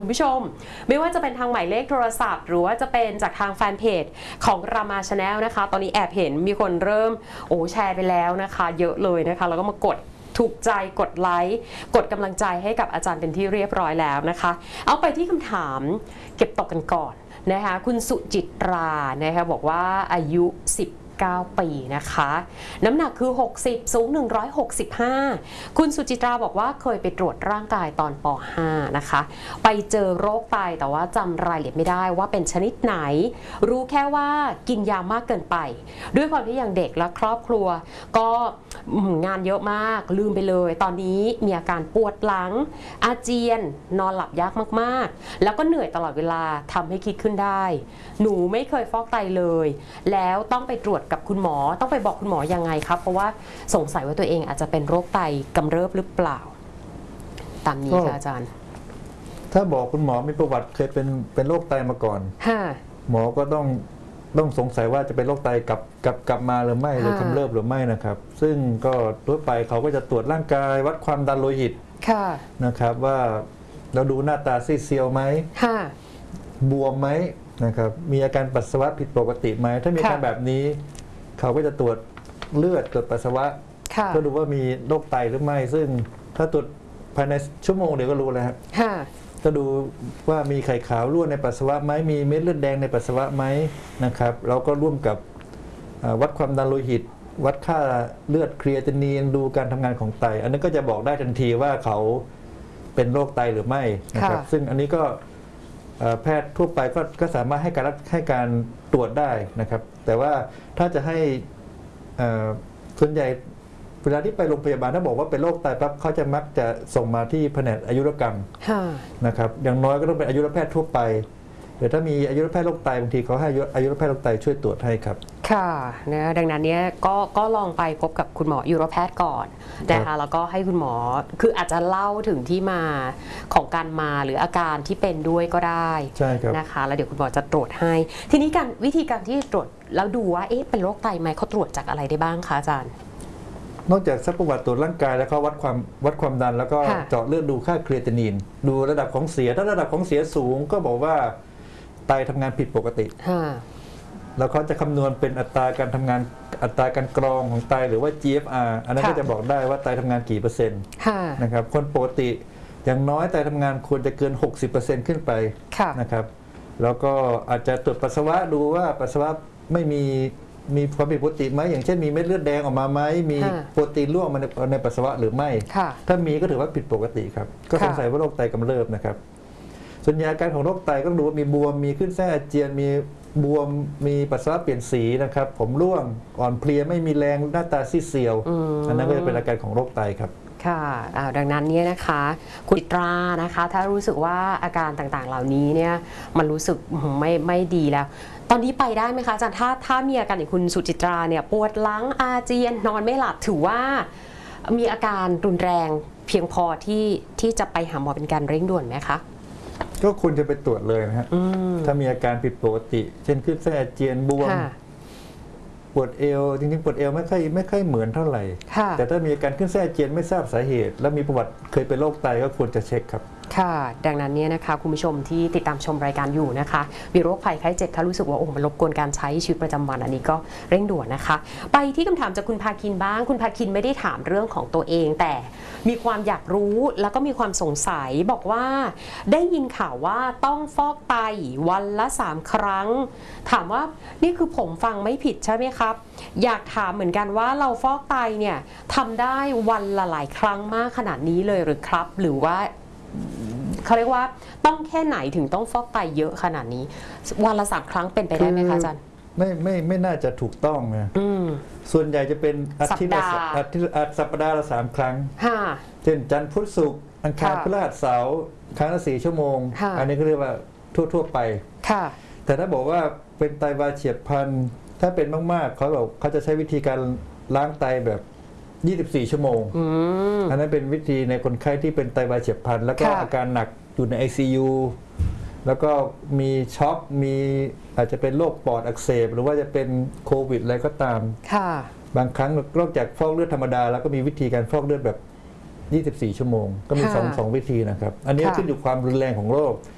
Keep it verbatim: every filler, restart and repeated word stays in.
คุณผู้ชมไม่ว่าจะเป็นทางหมายเลขโทรศัพท์หรือว่าจะเป็นจากทางแฟนเพจของรามาชาแนลนะคะตอนนี้แอบเห็นมีคนเริ่มโอ้แชร์ไปแล้วนะคะเยอะเลยนะคะแล้วก็มากดถูกใจกดไลค์กดกำลังใจให้กับอาจารย์เป็นที่เรียบร้อยแล้วนะคะเอาไปที่คำถามเก็บตกกันก่อนนะคะคุณสุจิตรานะคะบอกว่าอายุสิบเก้าปีนะคะน้ำหนักคือหกสิบสูงหนึ่งร้อยหกสิบห้าคุณสุจิตราบอกว่าเคยไปตรวจร่างกายตอนป ห้านะคะไปเจอโรคไตแต่ว่าจำรายละเอียดไม่ได้ว่าเป็นชนิดไหนรู้แค่ว่ากินยามากเกินไปด้วยความที่ยังเด็กและครอบครัวก็งานเยอะมากลืมไปเลยตอนนี้มีอาการปวดหลังอาเจียนนอนหลับยากมากๆแล้วก็เหนื่อยตลอดเวลาทำให้คิดขึ้นได้หนูไม่เคยฟอกไตเลยแล้วต้องไปตรวจกับคุณหมอต้องไปบอกคุณหมอยังไงครับเพราะว่าสงสัยว่าตัวเองอาจจะเป็นโรคไตกำเริบหรือเปล่าตามนี้ค่ะอาจารย์ถ้าบอกคุณหมอมีประวัติเคยเป็นเป็นโรคไตมาก่อนหมอก็ต้องต้องสงสัยว่าจะเป็นโรคไตกลับกลับกลับมาหรือไม่หรือกำเริบหรือไม่นะครับซึ่งก็ทั่วไปเขาก็จะตรวจร่างกายวัดความดันโลหิตนะครับว่าเราดูหน้าตาซีดเซียวไหมบวมไหมนะครับมีอาการปัสสาวะผิดปกติไหมถ้ามีอาการแบบนี้เขาก็จะตรวจเลือดตรวจปัสสาวะเพื่อดูว่ามีโรคไตหรือไม่ซึ่งถ้าตรวจภายในชั่วโมงเดียวก็รู้แล้วครับก็ดูว่ามีไข่ขาวรั่วในปัสสาวะไหมมีเม็ดเลือดแดงในปัสสาวะไหมนะครับเราก็ร่วมกับวัดความดันโลหิตวัดค่าเลือดครีเอตินีนดูการทำงานของไตอันนั้นก็จะบอกได้ทันทีว่าเขาเป็นโรคไตหรือไม่นะครับซึ่งอันนี้ก็แพทย์ทั่วไปก็ก็สามารถให้การให้การตรวจได้นะครับแต่ว่าถ้าจะให้ส่วนใหญ่เวลาที่ไปโรงพยาบาลถ้าบอกว่าเป็นโรคไตปั๊บเขาจะมักจะส่งมาที่แผนกอายุรกรรมนะครับอย่างน้อยก็ต้องเป็นอายุรแพทย์ทั่วไปหรือถ้ามีอายุรแพทย์โรคไตบางทีเขาให้อายุรแพทย์โรคไตช่วยตรวจให้ครับค่ะนะดังนั้นเนี้ยก็ก็ลองไปพบกับคุณหมออายุรแพทย์ก่อนนะคะแล้วก็ให้คุณหมอคืออาจจะเล่าถึงที่มาของการมาหรืออาการที่เป็นด้วยก็ได้นะคะแล้วเดี๋ยวคุณหมอจะตรวจให้ทีนี้การวิธีการที่ตรวจแล้วดูว่าเอ๊ะเป็นโรคไตไหมเขาตรวจจากอะไรได้บ้างคะอาจารย์นอกจากซักประวัติตรวจร่างกายแล้วก็วัดความวัดความดันแล้วก็เจาะเลือดดูค่าครีเอตินีนดูระดับของเสียถ้าระดับของเสียสูงก็บอกว่าไตทำงานผิดปกติแล้วเขาจะคำนวณเป็นอัตราการทำงานอัตราการกรองของไตหรือว่า จี เอฟ อาร์ อันนั้นก็จะบอกได้ว่าไตทำงานกี่เปอร์เซ็นต์นะครับคนปกติอย่างน้อยไตทำงานควรจะเกิน หกสิบเปอร์เซ็นต์ ขึ้นไปนะครับแล้วก็อาจจะตรวจปัสสาวะดูว่าปัสสาวะไม่มีมีความผิดปกติไหมอย่างเช่นมีเม็ดเลือดแดงออกมาไหมมีโปรตีนร่วงมาในในปัสสาวะหรือไม่ถ้ามีก็ถือว่าผิดปกติครับก็สงสัยว่าโรคไตกำเริบนะครับส่วนใหญ่อาการของโรคไตก็ดูว่ามีบวมมีขึ้นไส้อาเจียนมีบวมมีปัสสาวะเปลี่ยนสีนะครับผมร่วงอ่อนเพลียไม่มีแรงหน้าตาซีดเซียวอันนั้นก็จะเป็นอาการของโรคไตครับค่ะดังนั้นเนี่ยนะคะคุณจิตรานะคะถ้ารู้สึกว่าอาการต่างๆเหล่านี้เนี่ยมันรู้สึกไม่ไม่ดีแล้วตอนนี้ไปได้ไหมคะอาจารย์ถ้าถ้ามีอาการอย่างคุณสุจิตราเนี่ยปวดหลังอาเจียนนอนไม่หลับถือว่ามีอาการรุนแรงเพียงพอที่ที่จะไปหาหมอเป็นการเร่งด่วนไหมคะก็ควรจะไปตรวจเลยนะฮะถ้ามีอาการผิดปกติเช่นขึ้นไส้อาเจียนบวมปวดเอวจริงๆปวดเอวไม่ค่อยไม่ค่อยเหมือนเท่าไหร่แต่ถ้ามีอาการขึ้นไส้อาเจียนไม่ทราบสาเหตุและมีประวัติเคยเป็นโรคไตก็ควรจะเช็คครับค่ะดังนั้นเนี่ยนะคะคุณผู้ชมที่ติดตามชมรายการอยู่นะคะมีโรคภัยไข้เจ็บถ้ารู้สึกว่าโอ้มันรบกวนการใช้ชีวิตประจำวันอันนี้ก็เร่งด่วนนะคะไปที่คำถามจากคุณภาคินบ้างคุณภาคินไม่ได้ถามเรื่องของตัวเองแต่มีความอยากรู้แล้วก็มีความสงสัยบอกว่าได้ยินข่าวว่าต้องฟอกไตวันละสามครั้งถามว่านี่คือผมฟังไม่ผิดใช่ไหมครับอยากถามเหมือนกันว่าเราฟอกไตเนี่ยทำได้วันละหลายครั้งมากขนาดนี้เลยหรือครับหรือว่าเขาเรียกว่าต้องแค่ไหนถึงต้องฟอกไตเยอะขนาดนี้วันละสามครั้งเป็นไปได้ไหมคะอาจารย์ไม่ไม่ไม่น่าจะถูกต้องนะส่วนใหญ่จะเป็นอาทิตย์ละอาทิตย์สัปดาห์ละสามครั้งเช่นจันทร์พุธศุกร์อังคารพฤหัสเสาร์ครั้งละสี่ชั่วโมงอันนี้เขาเรียกว่าทั่วๆไปแต่ถ้าบอกว่าเป็นไตวายเฉียบพลันถ้าเป็นมากๆเขาบอกเขาจะใช้วิธีการล้างไตแบบยี่สิบสี่ชั่วโมงอันนั้นเป็นวิธีในคนไข้ที่เป็นไตวายเฉียบพลันแล้วก็อาการหนักอยู่ใน ไอ ซี ยู แล้วก็มีช็อกมีอาจจะเป็นโรคปอดอักเสบหรือว่าจะเป็นโควิดอะไรก็ตามบางครั้งนอกจากฟอกเลือดธรรมดาแล้วก็มีวิธีการฟอกเลือดแบบยี่สิบสี่ชั่วโมงก็มีสอง สองวิธีนะครับอันนี้ขึ้นอยู่ความรุนแรงของโรค